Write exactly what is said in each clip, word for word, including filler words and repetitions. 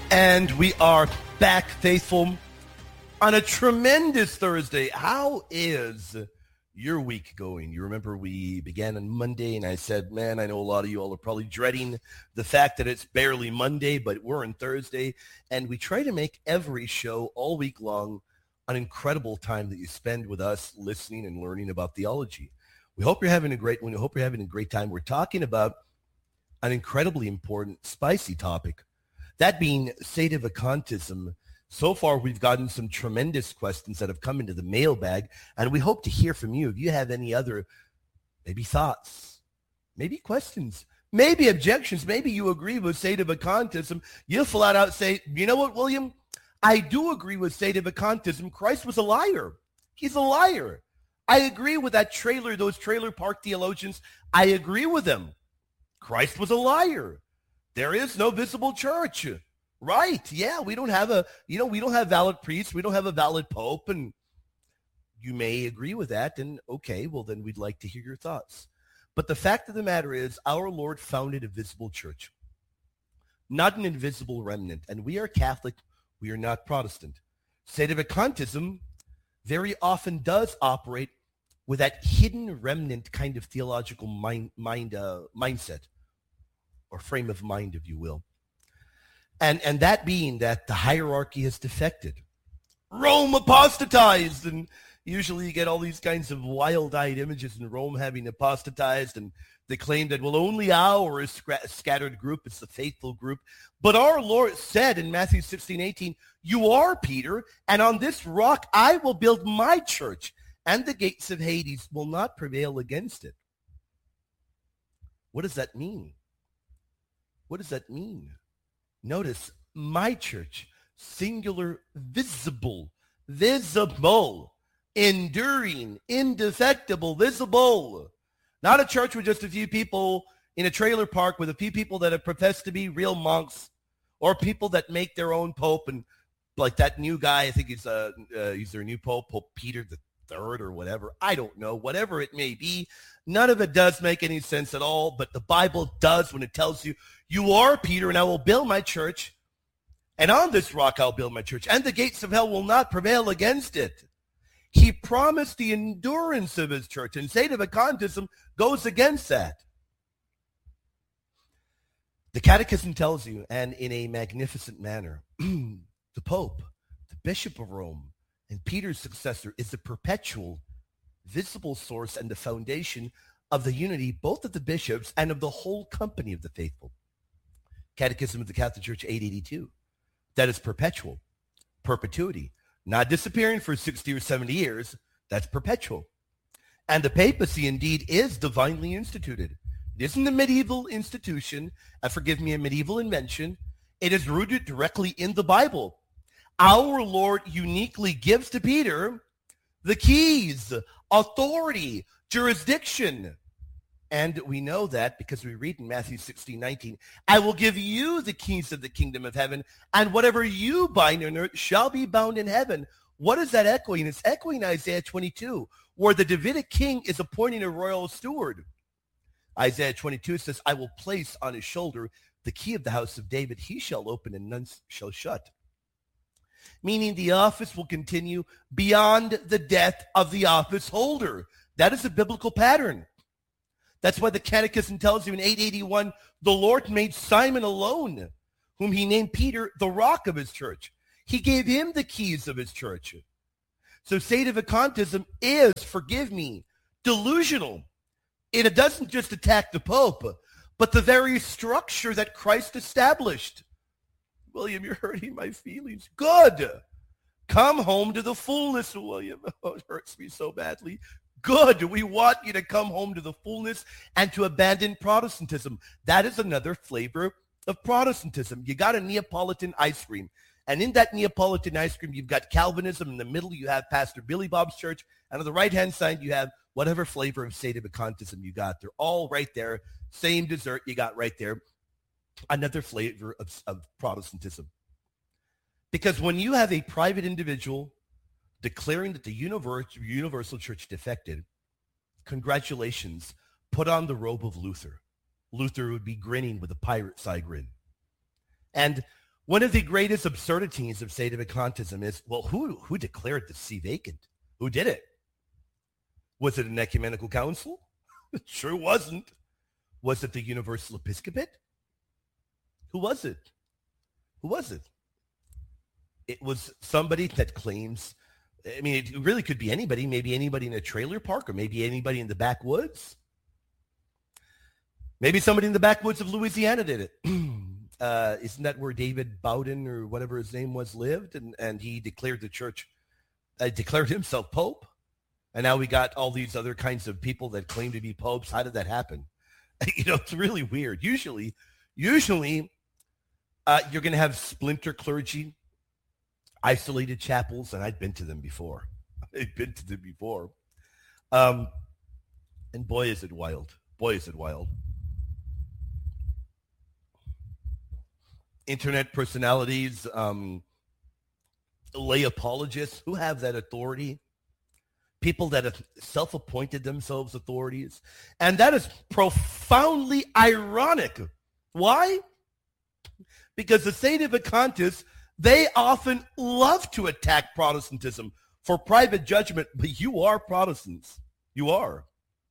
And we are back, faithful, on a tremendous Thursday. How is your week going? You remember we began on Monday, and I said, man, I know a lot of you all are probably dreading the fact that it's barely Monday, but we're on Thursday. And we try to make every show all week long an incredible time that you spend with us listening and learning about theology. We hope you're having a great one. We hope you're having a great time. We're talking about an incredibly important, spicy topic. That being sedevacantism. So far, we've gotten some tremendous questions that have come into the mailbag, and we hope to hear from you. If you have any other, maybe thoughts, maybe questions, maybe objections, maybe you agree with sedevacantism, you'll flat out say, you know what, William? I do agree with sedevacantism. Christ was a liar. He's a liar. I agree with that trailer, those trailer park theologians. I agree with them. Christ was a liar. There is no visible church. Right. Yeah, we don't have a, you know, we don't have valid priests. We don't have a valid pope. And you may agree with that. And okay, well, then we'd like to hear your thoughts. But the fact of the matter is our Lord founded a visible church, not an invisible remnant. And we are Catholic. We are not Protestant. Sedevacantism very often does operate with that hidden remnant kind of theological mind, mind uh, mindset, or frame of mind, if you will. And and that being that the hierarchy has defected. Rome apostatized, and usually you get all these kinds of wild-eyed images in Rome having apostatized, and they claim that, well, only our is sc- scattered group, it's the faithful group. But our Lord said in Matthew sixteen eighteen, you are Peter, and on this rock I will build my church, and the gates of Hades will not prevail against it. What does that mean? What does that mean? Notice, my church, singular, visible, visible, enduring, indefectible, visible. Not a church with just a few people in a trailer park with a few people that have professed to be real monks, or people that make their own pope, and like that new guy, I think he's uh, uh he's their new pope, Pope Peter the Third or whatever. I don't know. Whatever it may be, none of it does make any sense at all. But the Bible does when it tells you, you are Peter, and I will build my church, and on this rock I'll build my church, and the gates of hell will not prevail against it. He promised the endurance of his church, and sedevacantism goes against that. The Catechism tells you, and in a magnificent manner, the Pope, the Bishop of Rome, and Peter's successor is the perpetual, visible source and the foundation of the unity both of the bishops and of the whole company of the faithful. Catechism of the Catholic Church eight eighty-two. That is perpetual, perpetuity, not disappearing for sixty or seventy years. That's perpetual. And the papacy indeed is divinely instituted. It isn't a medieval institution, and forgive me, a medieval invention. It is rooted directly in the Bible. Our Lord uniquely gives to Peter the keys, authority, jurisdiction. And we know that because we read in Matthew sixteen nineteen, I will give you the keys of the kingdom of heaven, and whatever you bind on earth shall be bound in heaven. What is that echoing? It's echoing Isaiah twenty-two, where the Davidic king is appointing a royal steward. Isaiah twenty-two says, I will place on his shoulder the key of the house of David. He shall open and none shall shut. Meaning the office will continue beyond the death of the office holder. That is a biblical pattern. That's why the Catechism tells you in eight eighty-one, the Lord made Simon alone, whom he named Peter, the rock of his church. He gave him the keys of his church. So sedevacantism is, forgive me, delusional. It doesn't just attack the Pope, but the very structure that Christ established. William, you're hurting my feelings. Good. Come home to the fullness, William. Oh, it hurts me so badly. Good. We want you to come home to the fullness and to abandon Protestantism. That is another flavor of Protestantism. You got a Neapolitan ice cream. And in that Neapolitan ice cream, you've got Calvinism. In the middle, you have Pastor Billy Bob's church. And on the right-hand side, you have whatever flavor of sedevacantism you got. They're all right there. Same dessert you got right there. Another flavor of, of Protestantism. Because when you have a private individual declaring that the universal, universal church defected, congratulations, put on the robe of Luther. Luther would be grinning with a pirate's eye grin. And One of the greatest absurdities of sedevacantism is, well, who, who declared the see vacant? Who did it? Was it an ecumenical council? It sure wasn't. Was it the Universal Episcopate? Who was it? Who was it? It was somebody that claims, I mean, it really could be anybody, maybe anybody in a trailer park or maybe anybody in the backwoods. Maybe somebody in the backwoods of Louisiana did it. uh, isn't that where David Bowden or whatever his name was lived? And, and he declared the church, uh, declared himself Pope. And now we got all these other kinds of people that claim to be popes. How did that happen? You know, it's really weird. Usually, usually uh, you're going to have splinter clergy, isolated chapels, and I've been to them before. I've been to them before. Um, and boy, is it wild. Boy, is it wild. Internet personalities, um, lay apologists who have that authority. People that have self-appointed themselves authorities. And that is profoundly ironic. Why? Because the sedevacantists, they often love to attack Protestantism for private judgment, but you are Protestants. You are.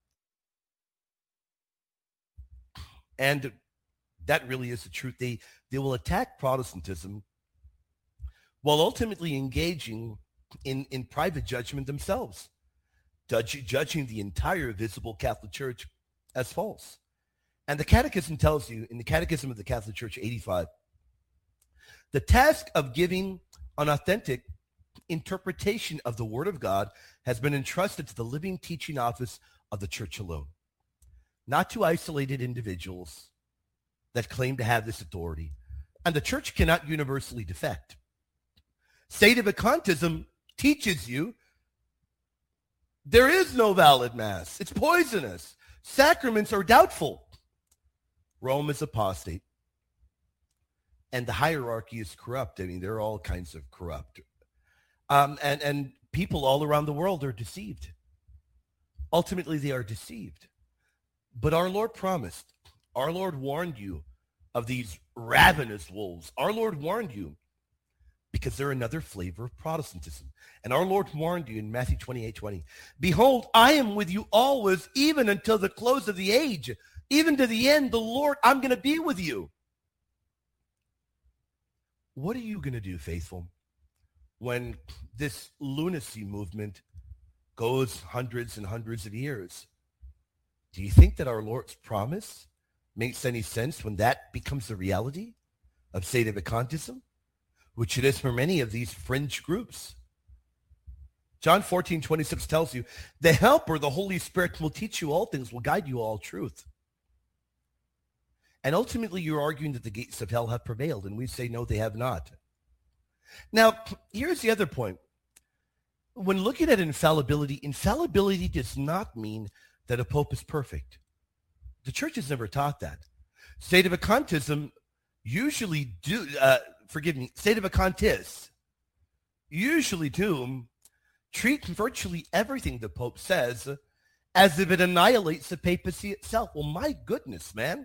And that really is the truth. They, they will attack Protestantism while ultimately engaging in, in private judgment themselves, judge, judging the entire visible Catholic Church as false. And the Catechism tells you, in the Catechism of the Catholic Church, eighty-five, the task of giving an authentic interpretation of the Word of God has been entrusted to the living teaching office of the Church alone, not to isolated individuals that claim to have this authority. And the Church cannot universally defect. Sedevacantism teaches you there is no valid Mass. It's poisonous. Sacraments are doubtful. Rome is apostate. And the hierarchy is corrupt. I mean, they're all kinds of corrupt. Um, and, and people all around the world are deceived. Ultimately, they are deceived. But our Lord promised, our Lord warned you of these ravenous wolves. Our Lord warned you because they're another flavor of Protestantism. And our Lord warned you in Matthew twenty-eight twenty, behold, I am with you always, even until the close of the age. Even to the end, the Lord, I'm going to be with you. What are you going to do, faithful, when this lunacy movement goes hundreds and hundreds of years? Do you think that our Lord's promise makes any sense when that becomes the reality of sedevacantism, which it is for many of these fringe groups? John fourteen twenty-six tells you, the Helper, the Holy Spirit, will teach you all things, will guide you all truth. And ultimately, you're arguing that the gates of hell have prevailed, and we say, no, they have not. Now, here's the other point. When looking at infallibility, infallibility does not mean that a pope is perfect. The church has never taught that. Sedevacantism usually do, uh, forgive me, sedevacantists usually do treat virtually everything the pope says as if it annihilates the papacy itself. Well, my goodness, man.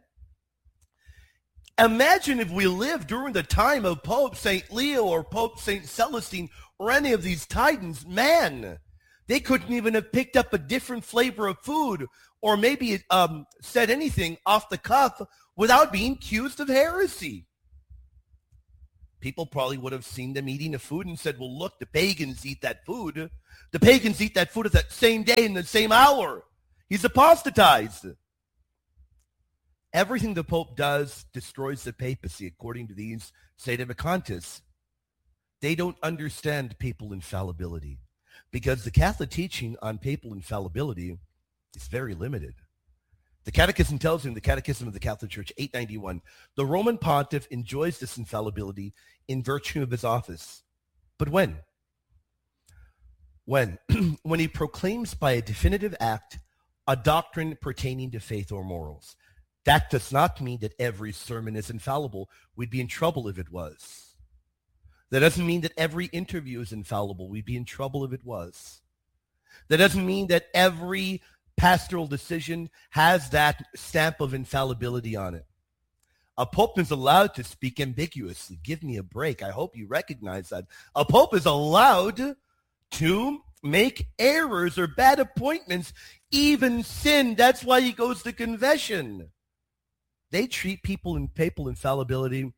Imagine if we lived during the time of Pope Saint Leo or Pope Saint Celestine or any of these titans. Man, they couldn't even have picked up a different flavor of food or maybe um, said anything off the cuff without being accused of heresy. People probably would have seen them eating the food and said, well, look, the pagans eat that food. The pagans eat that food at that same day in the same hour. He's apostatized. Everything the Pope does destroys the papacy, according to these sedevacantists. They don't understand papal infallibility because the Catholic teaching on papal infallibility is very limited. The Catechism tells you in the Catechism of the Catholic Church, eight ninety-one, the Roman Pontiff enjoys this infallibility in virtue of his office. But when? When? When he proclaims by a definitive act a doctrine pertaining to faith or morals. That does not mean that every sermon is infallible. We'd be in trouble if it was. That doesn't mean that every interview is infallible. We'd be in trouble if it was. That doesn't mean that every pastoral decision has that stamp of infallibility on it. A pope is allowed to speak ambiguously. Give me a break. I hope you recognize that. A pope is allowed to make errors or bad appointments, even sin. That's why he goes to confession. They treat people in papal infallibility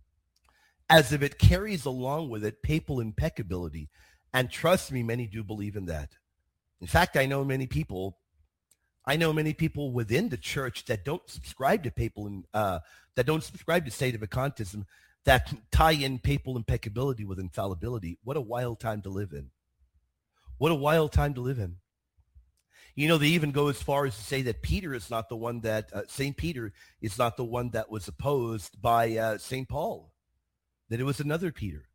as if it carries along with it papal impeccability. And trust me, many do believe in that. In fact, I know many people, I know many people within the church that don't subscribe to papal, uh, that don't subscribe to sedevacantism, that tie in papal impeccability with infallibility. What a wild time to live in. What a wild time to live in. You know, they even go as far as to say that Peter is not the one that, uh, Saint Peter is not the one that was opposed by uh, Saint Paul, that it was another Peter.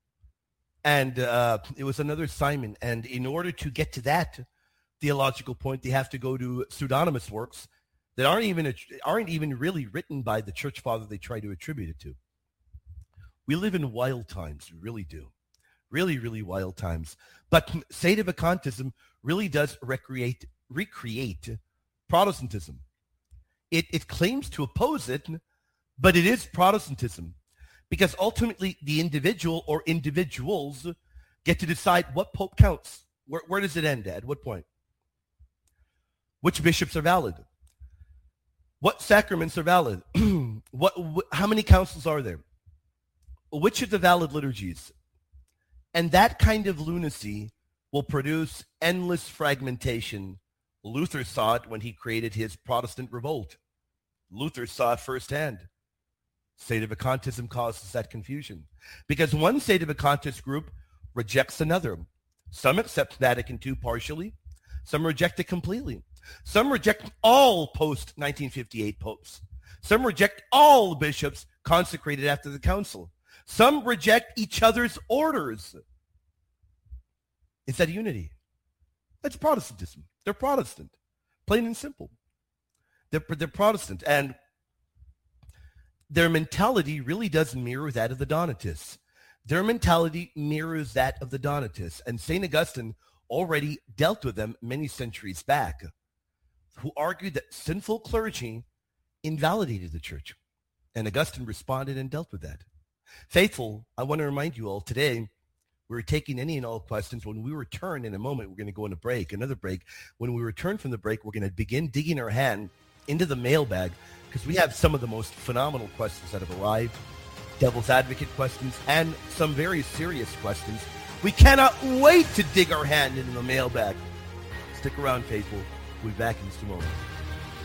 And uh, it was another Simon. And in order to get to that theological point, they have to go to pseudonymous works that aren't even, aren't even really written by the church father they try to attribute it to. We live in wild times. We really do. Really, really wild times. But sedevacantism really does recreate, recreate Protestantism. It, it claims to oppose it, but it is Protestantism. Because ultimately, the individual or individuals get to decide what pope counts. Where, where does it end at? At what point? Which bishops are valid? What sacraments are valid? what, wh- how many councils are there? Which are the valid liturgies? And that kind of lunacy will produce endless fragmentation. Luther saw it when he created his Protestant revolt. Luther saw it firsthand. Sedevacantism causes that confusion because one sedevacantist group rejects another. Some accept Vatican two partially. Some reject it completely. Some reject all post nineteen fifty-eight popes. Some reject all bishops consecrated after the council. Some reject each other's orders. Is that unity? That's Protestantism. They're Protestant, plain and simple. They're, they're Protestant, and their mentality really does mirror that of the Donatists. Their mentality mirrors that of the Donatists. And Saint Augustine already dealt with them many centuries back, who argued that sinful clergy invalidated the church. And Augustine responded and dealt with that. Faithful, I want to remind you all today, we're taking any and all questions. When we return in a moment, we're going to go on a break, another break. When we return from the break, we're going to begin digging our hand into the mailbag, because we have some of the most phenomenal questions that have arrived, devil's advocate questions, and some very serious questions. We cannot wait to dig our hand into the mailbag. Stick around, faithful. We'll be back in just a moment.